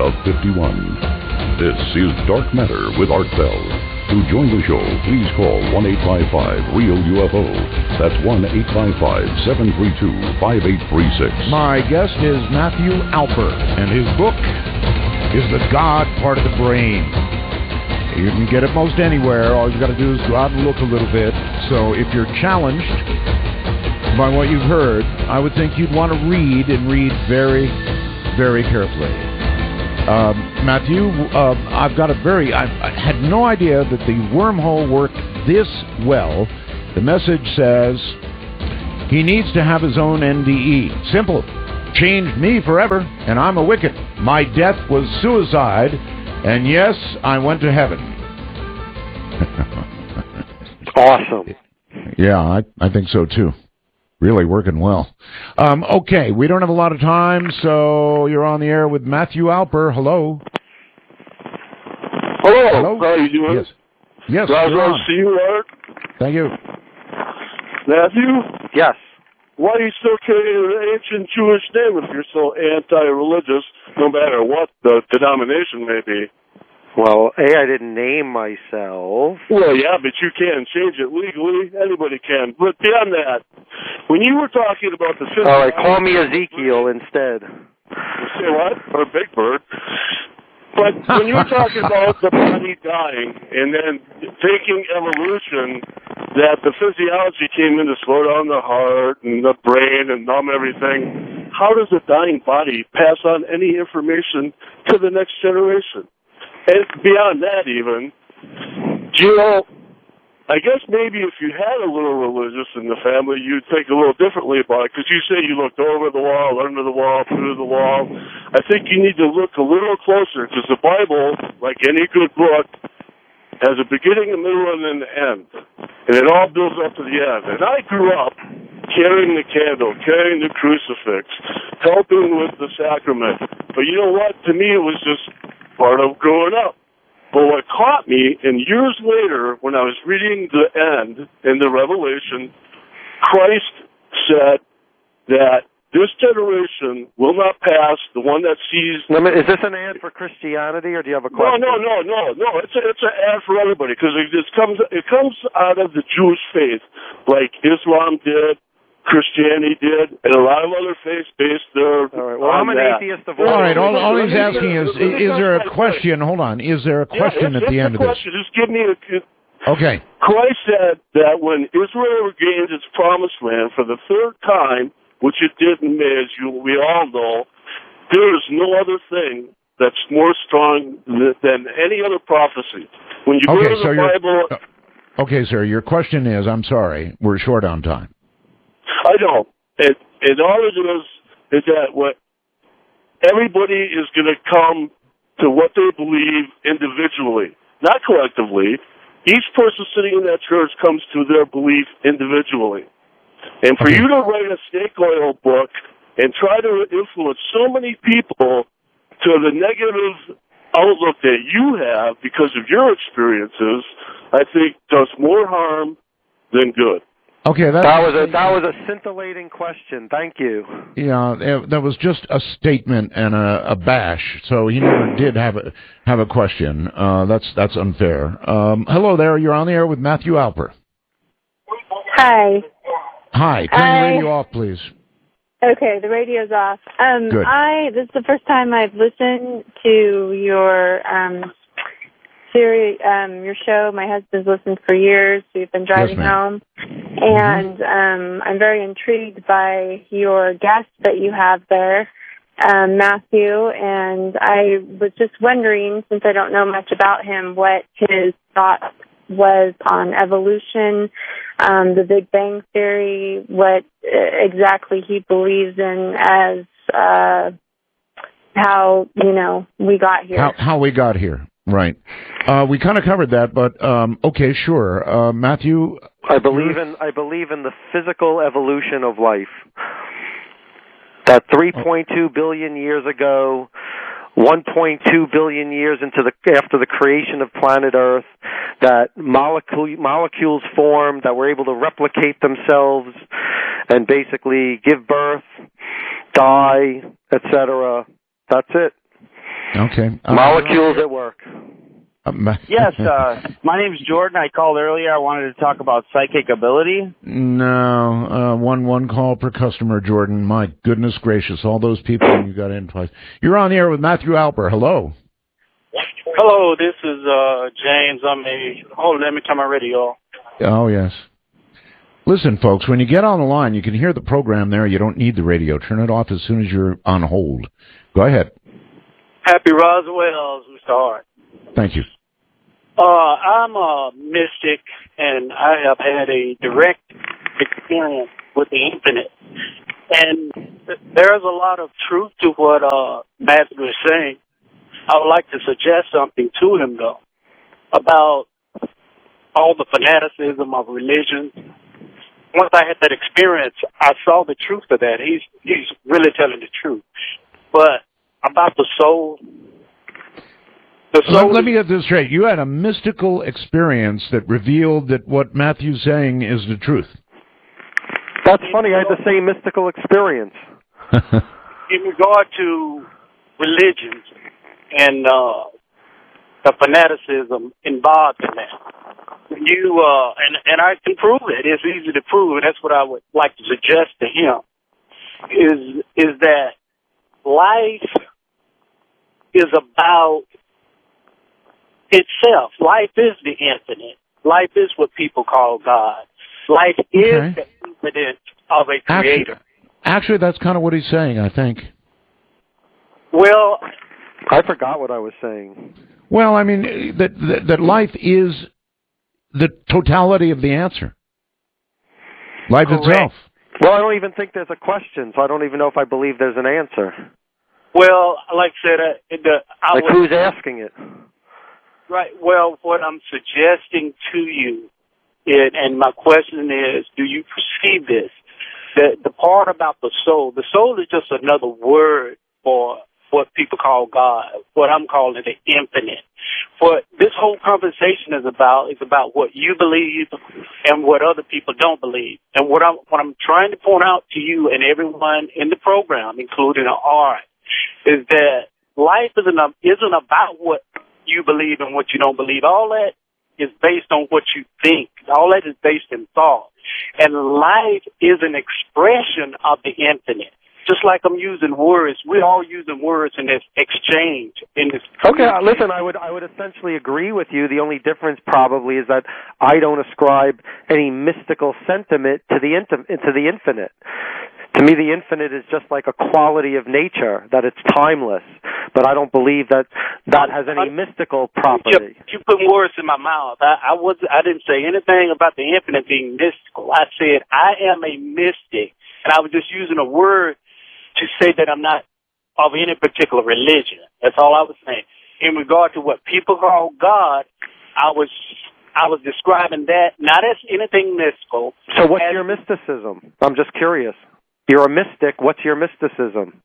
of 51. This is Dark Matter with Art Bell. To join the show, please call 1-855-REAL-UFO. That's 1-855-732-5836. My guest is Matthew Alper, and his book is The God Part of the Brain. You can get it most anywhere. All you've got to do is go out and look a little bit. So if you're challenged by what you've heard, I would think you'd want to read, and read very, very carefully. Matthew, I had no idea that the wormhole worked this well. The message says he needs to have his own NDE. Simple. Changed me forever, and I'm a wicked. My death was suicide, and yes, I went to heaven. Awesome. Yeah, I think so too. Really working well. Okay, we don't have a lot of time, so you're on the air with Matthew Alper. Hello. Hello. How are you doing? Yes. Yes. Glad to see you, Art. Thank you. Matthew? Yes. Why are you still carrying an ancient Jewish name if you're so anti-religious, no matter what the denomination may be? Well, I didn't name myself. Well, yeah, but you can change it legally. Anybody can. But beyond that, when you were talking about the... All right, call me Ezekiel instead. Say what? Or Big Bird. But when you were talking about the body dying and then taking evolution, that the physiology came in to slow down the heart and the brain and numb everything, how does a dying body pass on any information to the next generation? And beyond that even, I guess maybe if you had a little religious in the family, you'd think a little differently about it, because you say you looked over the wall, under the wall, through the wall. I think you need to look a little closer, because the Bible, like any good book, has a beginning, a middle, and an end. And it all builds up to the end. And I grew up carrying the candle, carrying the crucifix, helping with the sacrament. But you know what? To me, it was just part of growing up. But what caught me, and years later, when I was reading the end in the Revelation, Christ said that this generation will not pass, the one that sees... Is this an ad for Christianity, or do you have a question? No. It's an ad for everybody, because it comes out of the Jewish faith, like Islam did, Christianity did, and a lot of other faiths based their... All right, well, I'm an atheist of all right, all he's asking is there a question? Hold on. Is there a question at the end of this? Just give me a... Okay. Christ said that when Israel regained its promised land for the third time, which it did in May, as we all know, there is no other thing that's more strong than any other prophecy. When you go to the Bible... Okay, sir, your question is, I'm sorry, we're short on time. I know. And all it is that what everybody is going to come to what they believe individually, not collectively. Each person sitting in that church comes to their belief individually. And for you to write a snake oil book and try to influence so many people to the negative outlook that you have because of your experiences, I think does more harm than good. Okay, that was a scintillating question. Thank you. Yeah, that was just a statement and a bash. So he never did have a question. That's unfair. Hello there. You're on the air with Matthew Alper. Hi. Hi. Turn the radio off, please. Okay, the radio's off. Good. This is the first time I've listened to your your show. My husband's listened for years. We've been driving home. And I'm very intrigued by your guest that you have there, Matthew. And I was just wondering, since I don't know much about him, what his thought was on evolution, the Big Bang Theory, what exactly he believes in as how, we got here. How we got here. Right. We kind of covered that, but okay, sure. Matthew, I believe in the physical evolution of life. That 3.2 billion years ago, 1.2 billion years after the creation of planet Earth, that molecules formed that were able to replicate themselves and basically give birth, die, etc. That's it. Okay. Molecules at work. Yes, my name's Jordan. I called earlier. I wanted to talk about psychic ability. No, one call per customer, Jordan. My goodness gracious, all those people you got in twice. You're on the air with Matthew Alper. Hello. Hello, this is James. Let me turn my radio. Oh, yes. Listen, folks, when you get on the line, you can hear the program there. You don't need the radio. Turn it off as soon as you're on hold. Go ahead. Happy Roswell's, Mr. Hart. Thank you. I'm a mystic, and I have had a direct experience with the infinite. And there's a lot of truth to what Matthew was saying. I would like to suggest something to him, though, about all the fanaticism of religion. Once I had that experience, I saw the truth of that. He's really telling the truth. But about the soul... Let me get this straight. You had a mystical experience that revealed that what Matthew's saying is the truth. That's funny. I had the same mystical experience. In regard to religions and the fanaticism involved in that, you and I can prove it. It's easy to prove, and that's what I would like to suggest to him. Is that life is about itself. Life is the infinite. Life is what people call God. Life is the infinite of a creator. Actually, that's kind of what he's saying, I think. Well, I forgot what I was saying. Well, I mean, that life is the totality of the answer. Life itself. Well, I don't even think there's a question, so I don't even know if I believe there's an answer. Well, like I said, who's asking it? Right. Well, what I'm suggesting to you, and my question is, do you perceive this? The part about the soul is just another word for what people call God, what I'm calling the infinite. What this whole conversation is about what you believe and what other people don't believe. And what I'm trying to point out to you and everyone in the program, including Art, is that life isn't about what you believe and what you don't believe. All that is based on what you think. All that is based in thought. And life is an expression of the infinite. Just like I'm using words, we're all using words in this exchange. Okay, listen, I would essentially agree with you. The only difference probably is that I don't ascribe any mystical sentiment to the infinite. To me, the infinite is just like a quality of nature, that it's timeless. But I don't believe that has any mystical property. You put words in my mouth. I didn't say anything about the infinite being mystical. I said I am a mystic, and I was just using a word to say that I'm not of any particular religion. That's all I was saying. In regard to what people call God, I was describing that not as anything mystical. So what's your mysticism? I'm just curious. You're a mystic. What's your mysticism?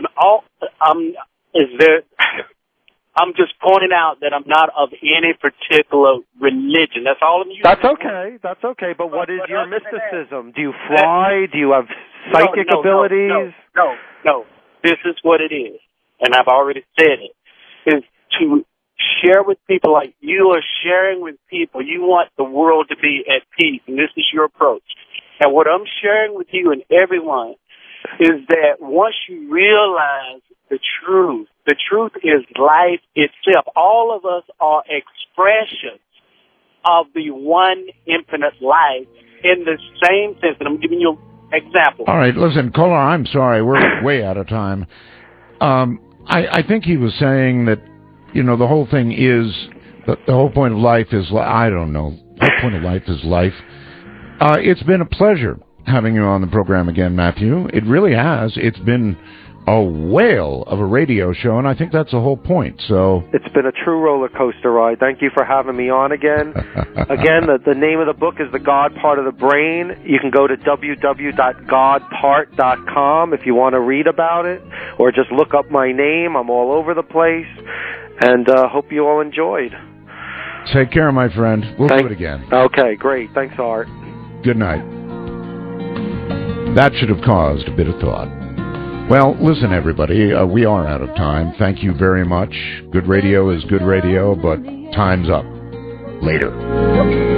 I'm just pointing out that I'm not of any particular religion. That's all I'm using. That's okay. But what is your mysticism? Do you fly? Do you have psychic abilities? No. This is what it is, and I've already said it, is to share with people like you are sharing with people. You want the world to be at peace, and this is your approach. And what I'm sharing with you and everyone is that once you realize the truth is life itself. All of us are expressions of the one infinite life in the same sense. And I'm giving you an example. All right, listen, caller, I'm sorry. We're way out of time. I think he was saying that, the whole thing is, the whole point of life is, I don't know, the whole point of life is life. It's been a pleasure having you on the program again, Matthew. It really has. It's been a whale of a radio show, and I think that's the whole point. So it's been a true roller coaster ride. Thank you for having me on again. Again, the name of the book is The God Part of the Brain. You can go to www.godpart.com if you want to read about it, or just look up my name. I'm all over the place, and hope you all enjoyed. Take care, my friend. We'll do it again. Okay, great. Thanks, Art. Good night. That should have caused a bit of thought. Well, listen, everybody, we are out of time. Thank you very much. Good radio is good radio, but time's up. Later.